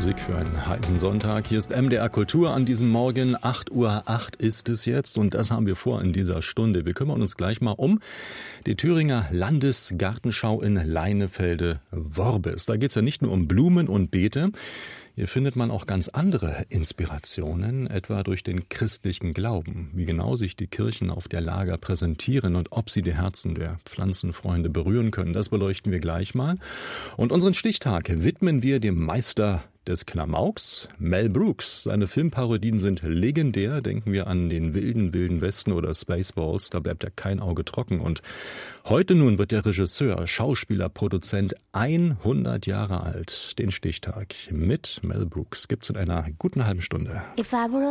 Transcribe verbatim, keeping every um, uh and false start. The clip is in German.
Musik für einen heißen Sonntag. Hier ist M D R Kultur an diesem Morgen. acht Uhr acht ist es jetzt und das haben wir vor in dieser Stunde. Wir kümmern uns gleich mal um die Thüringer Landesgartenschau in Leinefelde-Worbis. Da geht es ja nicht nur um Blumen und Beete. Hier findet man auch ganz andere Inspirationen, etwa durch den christlichen Glauben. Wie genau sich die Kirchen auf der Lager präsentieren und ob sie die Herzen der Pflanzenfreunde berühren können, das beleuchten wir gleich mal. Und unseren Stichtag widmen wir dem Meister des Klamauks, Mel Brooks. Seine Filmparodien sind legendär. Denken wir an den wilden, wilden Westen oder Spaceballs. Da bleibt ja kein Auge trocken. Und heute nun wird der Regisseur, Schauspieler, Produzent hundert Jahre alt. Den Stichtag mit Mel Brooks gibt's in einer guten halben Stunde. If I were